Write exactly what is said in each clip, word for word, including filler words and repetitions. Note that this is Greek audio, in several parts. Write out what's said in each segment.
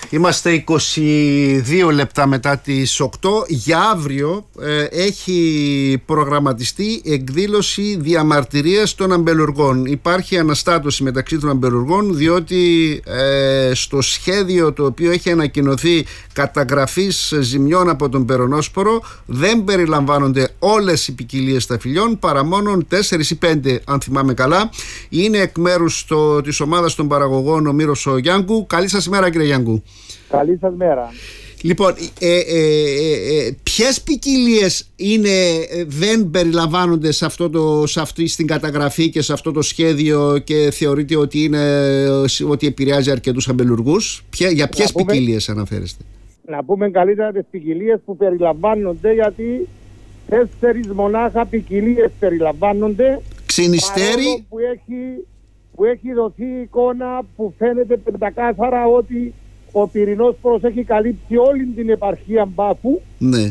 Είμαστε είκοσι δύο λεπτά μετά τις οκτώ. Για αύριο ε, έχει προγραμματιστεί εκδήλωση διαμαρτυρίας των αμπελουργών. Υπάρχει αναστάτωση μεταξύ των αμπελουργών, διότι ε, στο σχέδιο το οποίο έχει ανακοινωθεί καταγραφής ζημιών από τον Περονόσπορο δεν περιλαμβάνονται όλες οι ποικιλίες σταφυλιών, παρά μόνο τέσσερις ή πέντε, αν θυμάμαι καλά. Είναι εκ μέρους το, της ομάδας των παραγωγών ο Μύρος ο Γιάνγκου. Καλή σας μέρα, κύριε Γιάνγκου. Καλή σας μέρα. Λοιπόν, ε, ε, ε, ε, ποιες ποικιλίες είναι, δεν περιλαμβάνονται σε αυτό το, σε αυτή στην καταγραφή και σε αυτό το σχέδιο και θεωρείτε ότι, είναι, ότι επηρεάζει αρκετούς αμπελουργούς? Ποια, για ποιες ποικιλίες αναφέρεστε? Να πούμε καλύτερα τις ποικιλίες που περιλαμβάνονται, γιατί τέσσερις μονάχα ποικιλίες περιλαμβάνονται. Ξυνιστέρι. Που έχει, που έχει δοθεί εικόνα που φαίνεται πεντακάθαρα ότι ο Πυρηνόσπορος έχει καλύψει όλη την επαρχία Μπάφου. Ναι.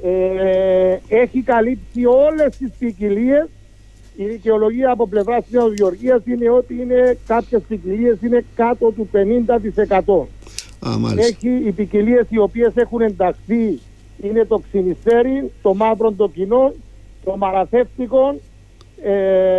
Ε, έχει καλύψει όλες τις ποικιλίες. Η δικαιολογία από πλευράς της Νέας Γεωργίας είναι ότι είναι, κάποιες ποικιλίες είναι κάτω του πενήντα τοις εκατό. Α, μάλιστα. Έχει οι ποικιλίες οι οποίες έχουν ενταχθεί είναι το ξυνιστέρι, το μαύρο το κοινό, το μαραθεύτικο ε,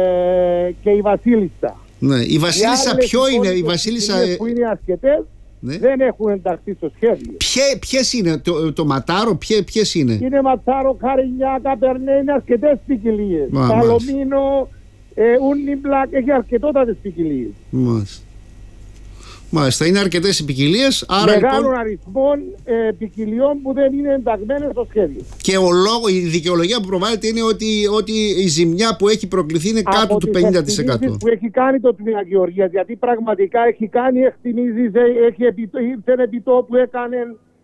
και η βασίλισσα. Ναι. Η βασίλισσα ποιο είναι? Η βασίλισσα που είναι αρκετές. Ναι. Δεν έχουν ενταχθεί στο σχέδιο. Ποιε, ποιες είναι, το, το ματάρο, ποιε, ποιες είναι? Είναι ματάρο, καρινιά, καπερνέ, είναι αρκετές ποικιλίες. Παλωμίνο, ε, ούνιμπλακ, έχει αρκετότατες ποικιλίες. Μάλιστα. Μάλιστα, είναι αρκετές οι ποικιλίες. Μεγάλων λοιπόν... αριθμών ε, ποικιλιών που δεν είναι ενταγμένες στο σχέδιο. Και ο λόγο, η δικαιολογία που προβάλλεται είναι ότι, ότι η ζημιά που έχει προκληθεί είναι από κάτω του πενήντα τοις εκατό. Που έχει κάνει το Τμήμα Γεωργίας, γιατί πραγματικά έχει κάνει εκτιμήσεις, έχει επιτό, ήρθε επιτόπου, έκανε,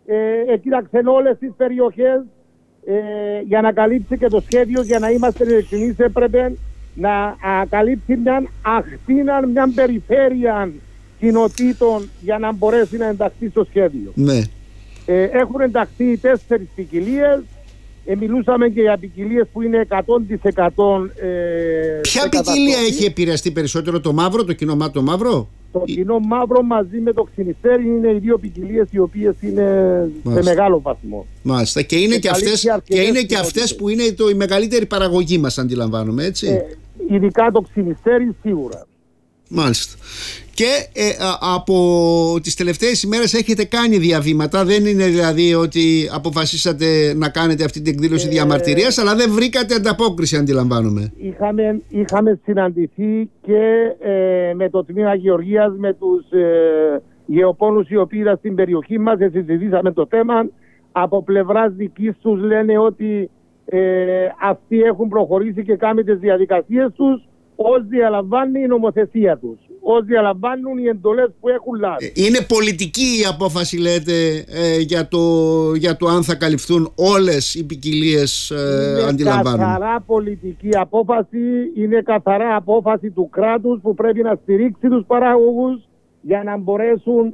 ε, εκοίταξε όλες τις περιοχές ε, για να καλύψει και το σχέδιο. Για να είμαστε ειλικρινείς, έπρεπε να α, καλύψει μια αχτίνα, μια περιφέρεια κοινοτήτων για να μπορέσει να ενταχθεί στο σχέδιο. Ναι. Ε, έχουν ενταχθεί τέσσερις ποικιλίες. Ε, μιλούσαμε και για ποικιλίες που είναι εκατό τοις εκατό. Ε, Ποια ποικιλία έχει επηρεαστεί περισσότερο? Το μαύρο, το κοινό μάτο μαύρο? Το η... κοινό μαύρο μαζί με το ξυνιστέρι είναι οι δύο ποικιλίες οι οποίες είναι Μάλιστα. σε μεγάλο βαθμό. Μάλιστα. Και είναι και, και αυτές, και είναι και αυτές που είναι το, η μεγαλύτερη παραγωγή μας, αντιλαμβάνομαι, έτσι. Ε, ειδικά το ξυνιστέρι σίγουρα. Μάλιστα. Και ε, α, από τις τελευταίες ημέρες έχετε κάνει διαβήματα. Δεν είναι δηλαδή ότι αποφασίσατε να κάνετε αυτή την εκδήλωση ε, διαμαρτυρίας, αλλά δεν βρήκατε ανταπόκριση, αντιλαμβάνομαι. Είχαμε, είχαμε συναντηθεί και ε, με το Τμήμα Γεωργίας, με τους ε, γεωπόνους οι οποίοι ήταν στην περιοχή μας, συζητήσαμε το θέμα. Από πλευράς δικής τους λένε ότι ε, αυτοί έχουν προχωρήσει και κάνουν τις διαδικασίες τους ως διαλαμβάνει η νομοθεσία τους, ως διαλαμβάνουν οι εντολές που έχουν λάβει. Είναι πολιτική η απόφαση, λέτε, ε, για, το, για το αν θα καλυφθούν όλες οι ποικιλίες, ε, αντιλαμβάνουν? Είναι καθαρά πολιτική απόφαση, είναι καθαρά απόφαση του κράτους που πρέπει να στηρίξει τους παραγωγούς για να μπορέσουν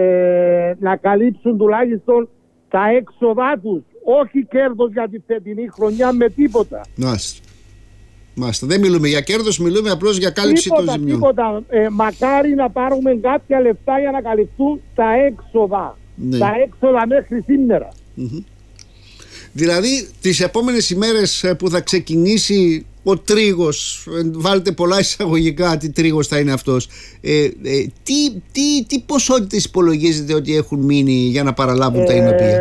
ε, να καλύψουν τουλάχιστον τα έξοδά τους, όχι κέρδος για τη φετινή χρονιά με τίποτα. Μάλιστα. Μάλιστα. Δεν μιλούμε για κέρδος, μιλούμε απλώς για κάλυψη τίποτα, των ζημιών. Τίποτα. Ε, μακάρι να πάρουμε κάποια λεφτά για να καλυφθούν τα έξοδα. Ναι. Τα έξοδα μέχρι σήμερα. Mm-hmm. Δηλαδή τις επόμενες ημέρες που θα ξεκινήσει ο τρίγος, βάλτε πολλά εισαγωγικά τι τρίγος θα είναι αυτός, ε, ε, τι, τι, τι ποσότητες υπολογίζετε ότι έχουν μείνει για να παραλάβουν ε, τα εινοποιεία?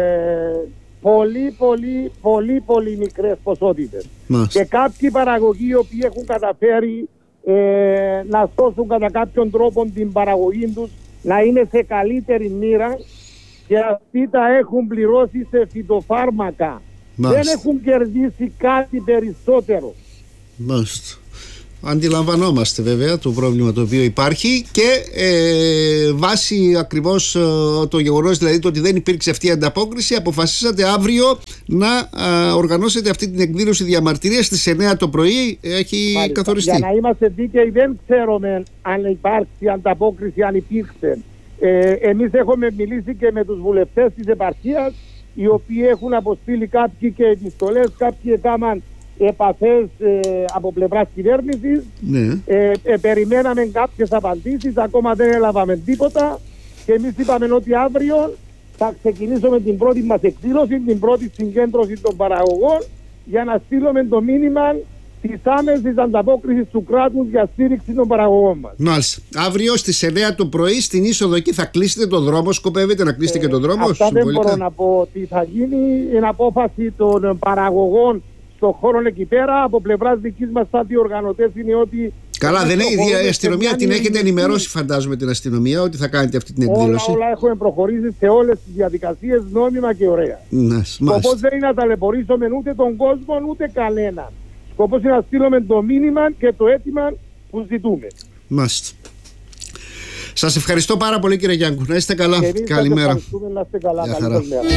Πολύ, πολύ, πολύ, πολύ μικρές ποσότητες. Μάλιστα. Και κάποιοι παραγωγοί οι οποίοι έχουν καταφέρει ε, να σώσουν κατά κάποιον τρόπο την παραγωγή τους, να είναι σε καλύτερη μοίρα, και αυτοί τα έχουν πληρώσει σε φυτοφάρμακα. Μάλιστα. Δεν έχουν κερδίσει κάτι περισσότερο. Μάλιστα. Αντιλαμβανόμαστε βέβαια το πρόβλημα το οποίο υπάρχει και ε, βάσει ακριβώς ε, το γεγονός δηλαδή το ότι δεν υπήρξε αυτή η ανταπόκριση, αποφασίσατε αύριο να ε, οργανώσετε αυτή την εκδήλωση διαμαρτυρίας στις εννιά το πρωί. Έχει Μάλιστα. καθοριστεί. Για να είμαστε δίκαιοι, δεν ξέρουμε αν υπάρξει ανταπόκριση, αν υπήρξε. Ε, εμείς έχουμε μιλήσει και με τους βουλευτές της επαρχίας, οι οποίοι έχουν αποστείλει κάποιοι και επιστολές, κάποιοι έκαναν επαφές ε, από πλευράς κυβέρνησης. Ναι. Ε, ε, περιμέναμε κάποιες απαντήσεις, ακόμα δεν έλαβαμε τίποτα. και εμείς είπαμε ότι αύριο θα ξεκινήσουμε την πρώτη μας εκδήλωση, την πρώτη συγκέντρωση των παραγωγών, για να στείλουμε το μήνυμα της άμεσης ανταπόκρισης του κράτους για στήριξη των παραγωγών μας. Μάλιστα. Αύριο στις εννιά το πρωί στην είσοδο εκεί θα κλείσετε τον δρόμο, σκοπεύετε να κλείσετε ε, και τον δρόμο? Αυτά δεν μπορώ να πω ότι θα γίνει. Είναι απόφαση των παραγωγών στον χώρο εκεί πέρα. Από πλευράς δικής μας σαν διοργανωτές είναι ότι... Καλά, δεν είναι η αστυνομία, την έχετε ενημερώσει φαντάζομαι την αστυνομία ότι θα κάνετε αυτή την εκδήλωση? Όλα, όλα έχουμε προχωρήσει σε όλες τις διαδικασίες νόμιμα και ωραία. Ναι, σκοπός δεν είναι να ταλαιπωρήσουμε ούτε τον κόσμο ούτε κανέναν. Σκοπός είναι να στείλουμε το μήνυμα και το αίτημα που ζητούμε. Μάλιστα. Σας ευχαριστώ πάρα πολύ κύριε Γιάνκου. Να είστε καλά. Καλημέρα. Να είστε καλά. Καλή μέρα.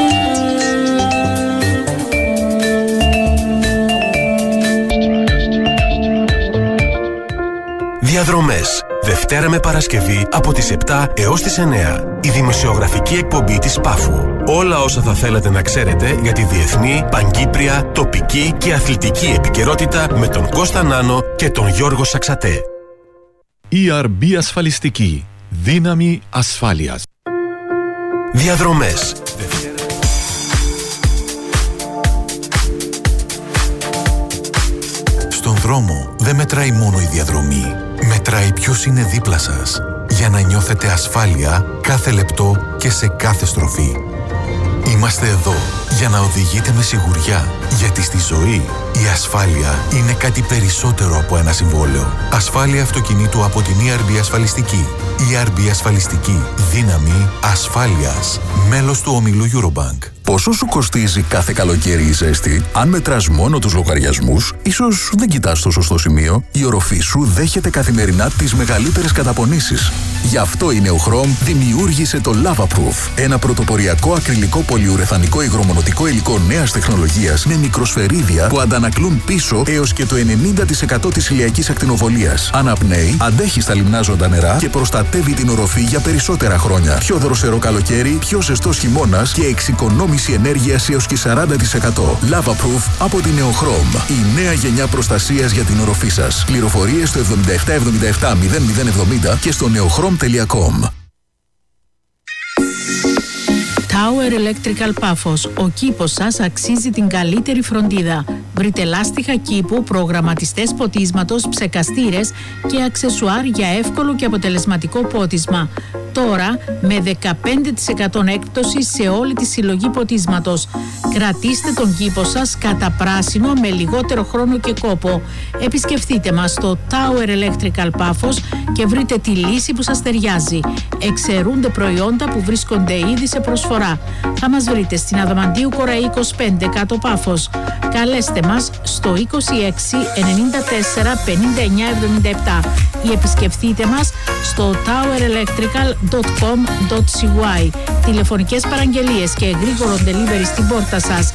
Διαδρομές. Δευτέρα με Παρασκευή από τις επτά έως τις εννιά. Η δημοσιογραφική εκπομπή της Πάφου. Όλα όσα θα θέλατε να ξέρετε για τη διεθνή, παγκύπρια, τοπική και αθλητική επικαιρότητα με τον Κώστα Νάνο και τον Γιώργο Σαξατέ. ι αρ μπι Ασφαλιστική. Δύναμη ασφάλειας. Διαδρομές. Στον δρόμο δεν μετράει μόνο η διαδρομή. Μετράει ποιος είναι δίπλα σας, για να νιώθετε ασφάλεια κάθε λεπτό και σε κάθε στροφή. Είμαστε εδώ για να οδηγείτε με σιγουριά, γιατί στη ζωή η ασφάλεια είναι κάτι περισσότερο από ένα συμβόλαιο. Ασφάλεια αυτοκινήτου από την ι αρ μπι Ασφαλιστική. ι αρ μπι Ασφαλιστική. Δύναμη ασφάλειας. Μέλος του ομίλου Eurobank. Πόσο σου κοστίζει κάθε καλοκαίρι η ζέστη? Αν μετράς μόνο τους λογαριασμούς, ίσως δεν κοιτάς το σωστό σημείο. Η οροφή σου δέχεται καθημερινά τις μεγαλύτερες καταπονήσεις. Γι' αυτό η Neochrom δημιούργησε το Lavaproof, ένα πρωτοποριακό ακριλικό πολυουρεθανικό υγρομονωτικό υλικό νέας τεχνολογίας με μικροσφαιρίδια που αντανακλούν πίσω έως και το ενενήντα τοις εκατό της ηλιακής ακτινοβολίας. Αναπνέει, αντέχει στα λιμνάζοντα νερά και προστατεύει την οροφή για περισσότερα χρόνια. Πιο δροσερό καλοκαίρι, πιο ζεστός χειμώνας και εξοικονόμηση ενέργειας έως και σαράντα τοις εκατό. Lavaproof από την Neochrom. Η νέα γενιά προστασίας για την οροφή σας. Πληροφορίες στο εβδομήντα επτά εβδομήντα επτά μηδέν μηδέν εβδομήντα και στο neochrom τελεία com. Tower Electrical Πάφος. Ο κήπος σας αξίζει την καλύτερη φροντίδα. Βρείτε λάστιχα κήπου, προγραμματιστές ποτίσματος, ψεκαστήρες και αξεσουάρ για εύκολο και αποτελεσματικό πότισμα. Τώρα με δεκαπέντε τοις εκατό έκπτωση σε όλη τη συλλογή ποτίσματος. Κρατήστε τον κήπο σας κατά πράσινο με λιγότερο χρόνο και κόπο. Επισκεφτείτε μας στο Tower Electrical Πάφος και βρείτε τη λύση που σας ταιριάζει. Εξαιρούνται προϊόντα που βρίσκονται ήδη σε προσφορά. Θα μας βρείτε στην Αδαμαντίου Κοραή είκοσι πέντε κάτω Πάφος. Καλέστε μας στο είκοσι έξι ενενήντα τέσσερα πενήντα εννιά εβδομήντα επτά ή επισκεφτείτε μας στο tower electrical dot com dot c y. Τηλεφωνικές παραγγελίες και γρήγορο delivery στην πόρτα σας